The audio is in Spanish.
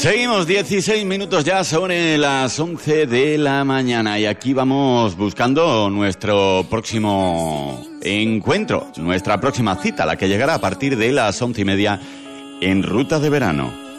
Seguimos, 16 minutos ya, sobre las 11 de la mañana y aquí vamos buscando nuestro próximo encuentro, nuestra próxima cita, la que llegará a partir de las 11:30 en Ruta de Verano.